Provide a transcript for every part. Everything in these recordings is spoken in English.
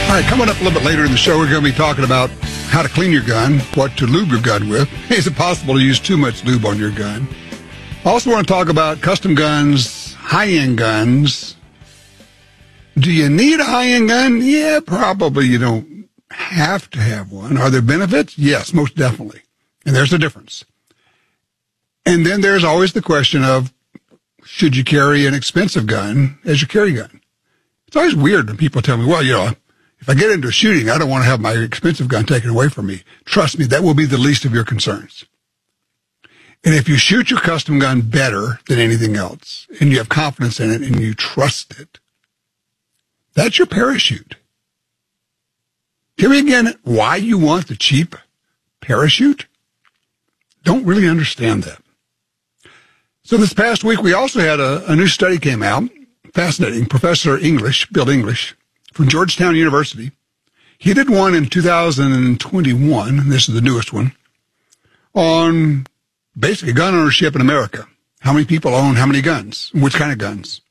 All right, coming up a little bit later in the show, we're going to be talking about how to clean your gun, what to lube your gun with. Is it possible to use too much lube on your gun? I also want to talk about custom guns, high-end guns. Do you need a high-end gun? Yeah, probably you don't have to have one. Are there benefits? Yes, most definitely. And there's a difference. And then there's always the question of, should you carry an expensive gun as your carry gun? It's always weird when people tell me, well, if I get into a shooting, I don't want to have my expensive gun taken away from me. Trust me, that will be the least of your concerns. And if you shoot your custom gun better than anything else, and you have confidence in it, and you trust it, that's your parachute. Hear me again, why you want the cheap parachute? Don't really understand that. So this past week, we also had a new study came out, fascinating. Professor Bill English, from Georgetown University. He did one in 2021, this is the newest one, on basically gun ownership in America. How many people own how many guns? Which kind of guns?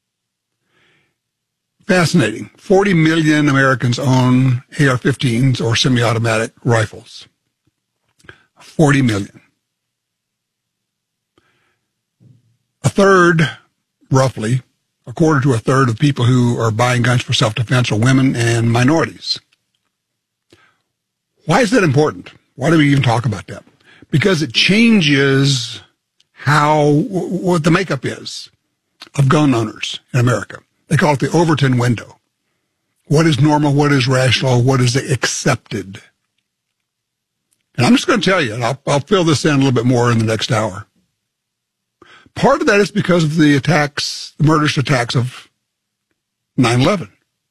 Fascinating. 40 million Americans own AR-15s or semi-automatic rifles. 40 million. A third, roughly, a quarter to a third of people who are buying guns for self-defense are women and minorities. Why is that important? Why do we even talk about that? Because it changes what the makeup is of gun owners in America. They call it the Overton window. What is normal? What is rational? What is accepted? And I'm just going to tell you, and I'll fill this in a little bit more in the next hour. Part of that is because of the murderous attacks of 9/11.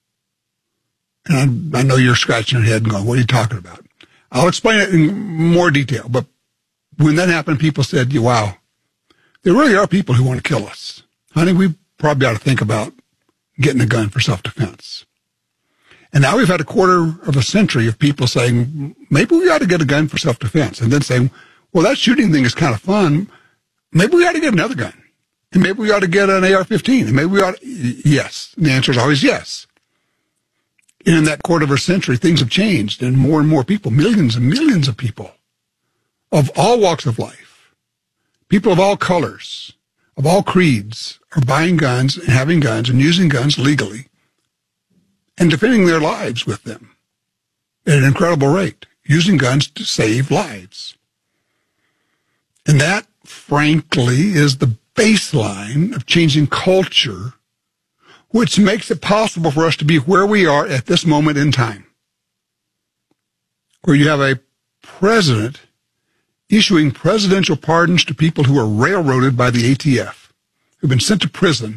And I know you're scratching your head and going, what are you talking about? I'll explain it in more detail. But when that happened, people said, wow, there really are people who want to kill us. Honey, we probably ought to think about getting a gun for self-defense. And now we've had a quarter of a century of people saying, maybe we ought to get a gun for self-defense. And then saying, well, that shooting thing is kind of fun. Maybe we ought to get another gun. And maybe we ought to get an AR-15. And maybe we ought to, yes. And the answer is always yes. And in that quarter of a century, things have changed. And more people, millions and millions of people of all walks of life, people of all colors, of all creeds, are buying guns and having guns and using guns legally and defending their lives with them at an incredible rate, using guns to save lives. And that, frankly, is the baseline of changing culture, which makes it possible for us to be where we are at this moment in time, where you have a president issuing presidential pardons to people who are railroaded by the ATF, who've been sent to prison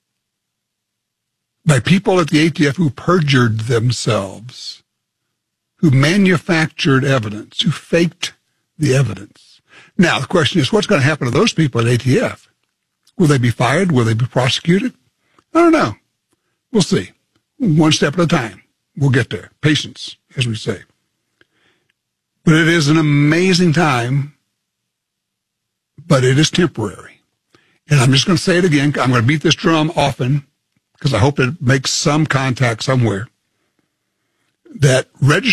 by people at the ATF who perjured themselves, who manufactured evidence, who faked the evidence. Now, the question is, what's going to happen to those people at ATF? Will they be fired? Will they be prosecuted? I don't know. We'll see. One step at a time. We'll get there. Patience, as we say. But it is an amazing time, but it is temporary. And I'm just going to say it again. I'm going to beat this drum often because I hope it makes some contact somewhere. That